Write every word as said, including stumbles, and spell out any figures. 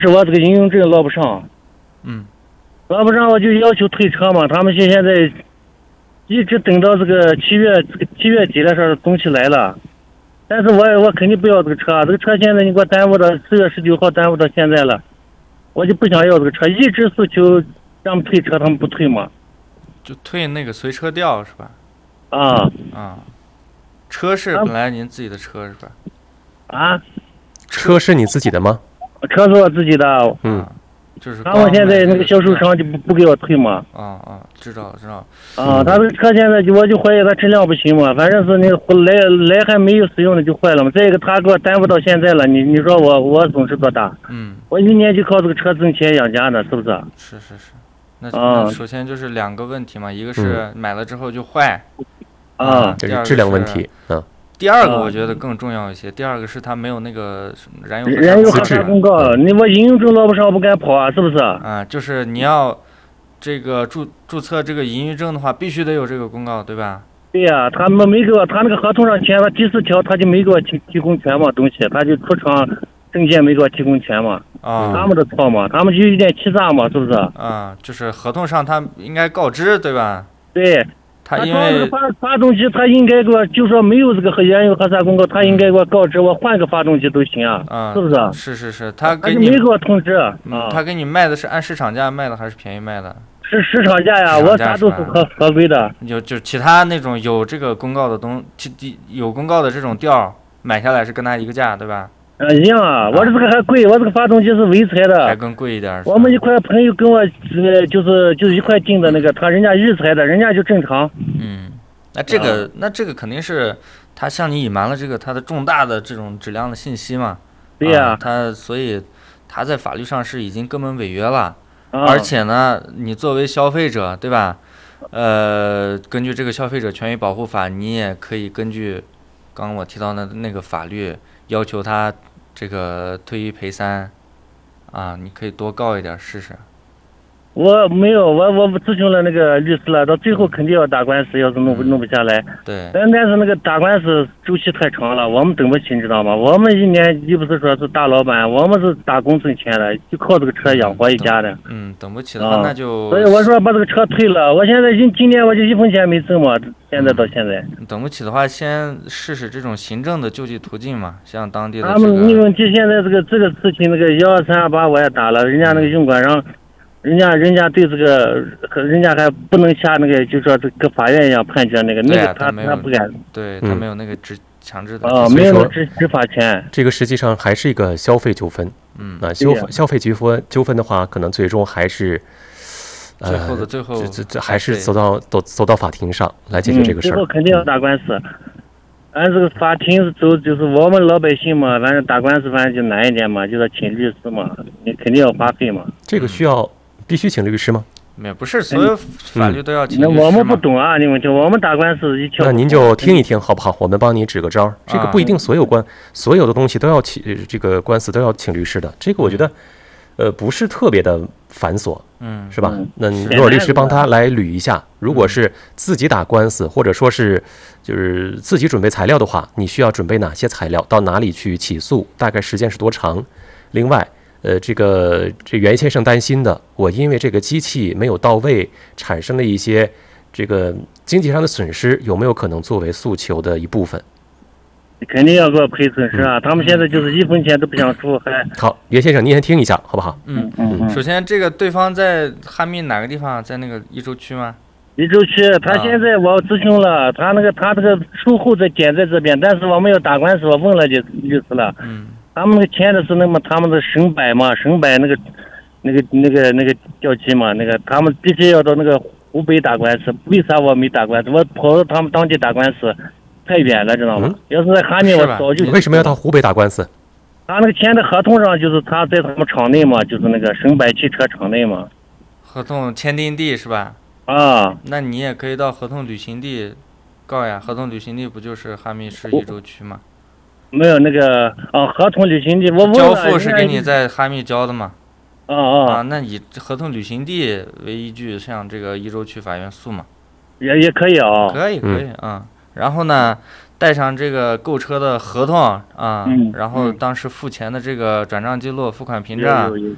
是我这个营用证落不上， 嗯， 落不上我就要求退车嘛。他们现现在一直等到这个七月这个七月底的时候东西来了，但是我我肯定不要这个车，这个车现在你给我耽误到四月十九号耽误到现在了，我就不想要这个车，一直诉求让他们退车，他们不退嘛。 就退那个随车吊是吧？ 啊啊，车是本来您自己的车是吧？ 啊， 车是你自己的吗？ 车是我自己的， 嗯， 就是他们现在那个销售商就不不给我退嘛。 啊啊，知道知道。 啊，他这个车现在就我就怀疑他质量不行嘛，反正是那个来来还没有使用的就坏了嘛。再一个他给我耽误到现在了，你你说我我损失多大？ 嗯， 我一年就靠这个车挣钱养家呢，是不是？ 是是是。那, 啊、 那首先就是两个问题嘛，一个是买了之后就坏， 啊， 这是质量问题，嗯。 第二个我觉得更重要一些，第二个是它没有那个燃油燃油核查公告，你我营用证落不上，我不敢跑啊，是不是？ 啊，就是你要这个注注册这个营运证的话，必须得有这个公告，对吧？ 对呀、啊，他们没给我，他那个合同上签了第四条，他就没给我提提供全嘛东西，他就出厂证件没给我提供全嘛。 啊， 他们的错嘛，他们就有点欺诈嘛，是不是？ 啊，就是合同上他应该告知，对吧？ 对。 他因为发发动机，他应该给我，就说没有这个燃油核查公告，他应该给我告知，我换个发动机都行啊， 啊是不是？ 是是是，他给你没给我通知啊、 嗯。他给你卖的是按市场价卖的还是便宜卖的？ 是市场价呀，我啥都是合合规的。 有就其他那种有这个公告的东，有公告的这种调买下来是跟他一个价，对吧？ 啊，一样啊，我这个还贵，我这个发动机是潍柴的， 还更贵一点。 我们一块朋友跟我呃，就是就是一块订的那个，他人家日柴的，人家就正常。 嗯。那这个、啊、那这个肯定是他向你隐瞒了这个他的重大的这种质量的信息嘛？ 对呀、啊啊，他所以他在法律上是已经根本违约了， 啊、 而且呢，你作为消费者，对吧？呃，根据这个消费者权益保护法，你也可以根据刚刚我提到的那个法律要求他这个退一赔三，啊，你可以多告一点试试。 我没有，我我咨询了那个律师了，到最后肯定要打官司，要是弄不弄不下来。 对。 但但是那个打官司周期太长了，我们等不起，你知道吗？我们一年又不是说是大老板，我们是打工挣钱的，就靠这个车养活一家的。 嗯，等不起的话、啊、那就。 所以我说把这个车退了，我现在今今年我就一分钱没挣嘛，现在到现在。 嗯、等不起的话，先试试这种行政的救济途径嘛，像当地的、这个。 个。 他们问题现在这个这个事情，那个幺二三二八我也打了，人家那个用管上。人家人家对这个，人家还不能下那个，就说这跟法院一样判决那个，那个他他不敢， 对他没有那个执强制的啊，没有执执法权。 这个实际上还是一个消费纠纷， 嗯， 啊，消消费纠纷纠纷的话，可能最终还是， 最后的最后， 这这这还是走到走走到法庭上来解决这个事儿。 最后肯定要打官司，按这个法庭走，就是我们老百姓嘛，反正打官司反正就难一点嘛，就说请律师嘛，你肯定要花费嘛。 这个需要。必须请律师吗？ 没有，不是所有法律都要请律师吗？ 那我们不懂啊，你们就我们打官司一条。 那您就听一听好不好？我们帮你指个招。这个不一定所有官、啊、所有的东西都要请这个官司都要请律师的。这个我觉得，呃，不是特别的繁琐， 嗯， 是吧？ 嗯、 那若有律师帮他来捋一下，如果是自己打官司，或者说是就是自己准备材料的话，你需要准备哪些材料？到哪里去起诉？大概时间是多长？另外。呃，这个这袁先生担心的，我因为这个机器没有到位，产生了一些这个经济上的损失，有没有可能作为诉求的一部分？ 肯定要给我赔损失啊！嗯、他们现在就是一分钱都不想出，还好，袁先生您先听一下好不好？ 嗯嗯。首先，这个对方在汉密哪个地方？在那个益州区吗？ 益州区，他现在我咨询了，他那个他这个售后在点在这边，但是我们要打官司，我问了律律师了。 嗯。 他们那个签的是那么他们的省百嘛，省百那个那个那个那个调机嘛，那个他们必须要到那个湖北打官司。为啥我没打官司？我跑到他们当地打官司太远了，知道吗？嗯、要是在哈密，我早就。 为什么要到湖北打官司？ 他那个签的合同上就是他在他们厂内嘛，就是那个省百汽车厂内嘛。 合同签订地是吧？ 啊。 那你也可以到合同履行地告呀。合同履行地不就是哈密市益州区吗？ 没有那个啊，合同履行地我问了， 交付是给你在哈密交的吗？ 啊啊啊，那以合同履行地为依据，向这个益州区法院诉嘛？ 也也可以啊， 可以可以啊、嗯。然后呢，带上这个购车的合同啊， 嗯、 然后当时付钱的这个转账记录、付款凭证，